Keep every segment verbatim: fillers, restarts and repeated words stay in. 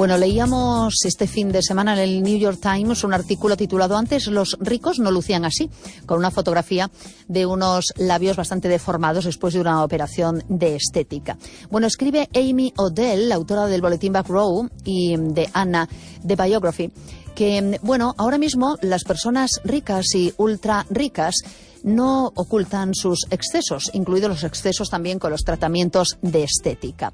Bueno, leíamos este fin de semana en el New York Times un artículo titulado "Antes los ricos no lucían así", con una fotografía de unos labios bastante deformados después de una operación de estética. Bueno, escribe Amy Odell, la autora del boletín Back Row y de Anna, The Biography, que, bueno, ahora mismo las personas ricas y ultra ricas no ocultan sus excesos, incluidos los excesos también con los tratamientos de estética.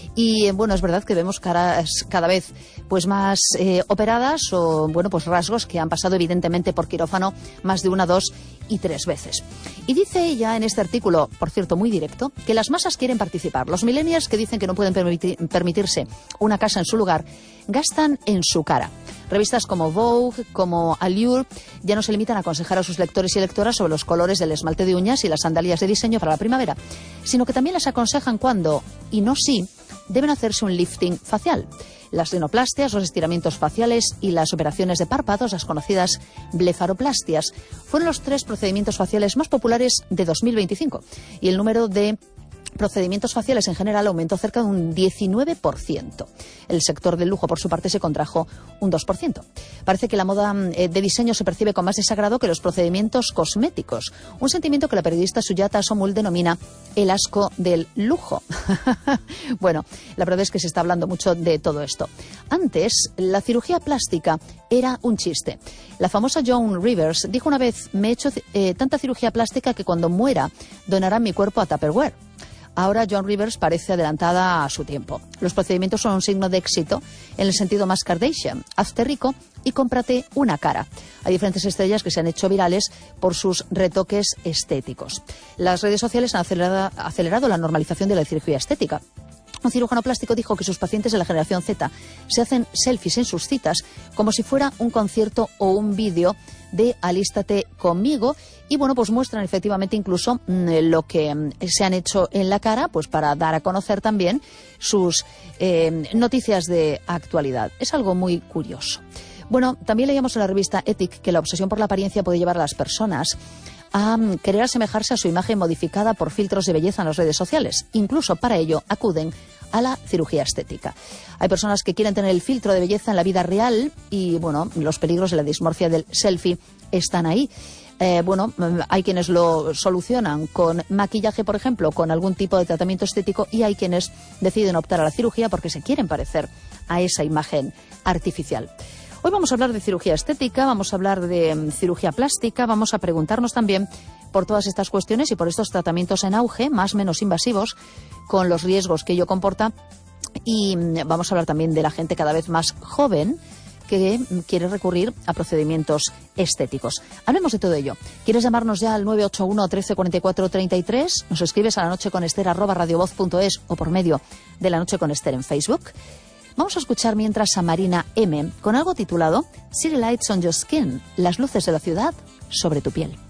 Y bueno, es verdad que vemos caras cada vez pues más eh, operadas o bueno, pues rasgos que han pasado evidentemente por quirófano más de una, dos y tres veces. Y dice ella en este artículo, por cierto muy directo, que las masas quieren participar. Los millennials que dicen que no pueden permitir, permitirse una casa en su lugar, gastan en su cara. Revistas como Vogue, como Allure, ya no se limitan a aconsejar a sus lectores y lectoras sobre los colores del esmalte de uñas y las sandalias de diseño para la primavera, sino que también les aconsejan cuándo, y no si, deben hacerse un lifting facial. Las rinoplastias, los estiramientos faciales y las operaciones de párpados, las conocidas blefaroplastias, fueron los tres procedimientos faciales más populares de dos mil veinticinco. Y el número de procedimientos faciales en general aumentó cerca de un diecinueve por ciento. El sector del lujo, por su parte, se contrajo un dos por ciento. Parece que la moda de diseño se percibe con más desagrado que los procedimientos cosméticos, un sentimiento que la periodista Sujata Somul denomina el asco del lujo. Bueno, la verdad es que se está hablando mucho de todo esto. Antes, la cirugía plástica era un chiste. La famosa Joan Rivers dijo una vez: me he hecho eh, tanta cirugía plástica que cuando muera donarán mi cuerpo a Tupperware. Ahora Joan Rivers parece adelantada a su tiempo. Los procedimientos son un signo de éxito en el sentido más Kardashian. Hazte rico y cómprate una cara. Hay diferentes estrellas que se han hecho virales por sus retoques estéticos. Las redes sociales han acelerado, acelerado la normalización de la cirugía estética. Un cirujano plástico dijo que sus pacientes de la generación Z se hacen selfies en sus citas como si fuera un concierto o un vídeo de Alístate conmigo, y bueno, pues muestran efectivamente incluso mmm, lo que mmm, se han hecho en la cara, pues para dar a conocer también sus eh, noticias de actualidad. Es algo muy curioso. Bueno, también leíamos en la revista Ethic que la obsesión por la apariencia puede llevar a las personas a um, querer asemejarse a su imagen modificada por filtros de belleza en las redes sociales. Incluso para ello acuden a la cirugía estética. Hay personas que quieren tener el filtro de belleza en la vida real y, bueno, los peligros de la dismorfia del selfie están ahí. Eh, bueno, hay quienes lo solucionan con maquillaje, por ejemplo, con algún tipo de tratamiento estético, y hay quienes deciden optar a la cirugía porque se quieren parecer a esa imagen artificial. Hoy vamos a hablar de cirugía estética, vamos a hablar de um, cirugía plástica, vamos a preguntarnos también por todas estas cuestiones y por estos tratamientos en auge, más o menos invasivos, con los riesgos que ello comporta. Y um, vamos a hablar también de la gente cada vez más joven que um, quiere recurrir a procedimientos estéticos. Hablemos de todo ello. ¿Quieres llamarnos ya al nueve ocho uno, trece, cuarenta y cuatro, treinta y tres? Nos escribes a la noche con Ester arroba radiovoz punto es o por medio de La Noche con Ester en Facebook. Vamos a escuchar mientras a Marina M. con algo titulado City Lights on Your Skin, las luces de la ciudad sobre tu piel.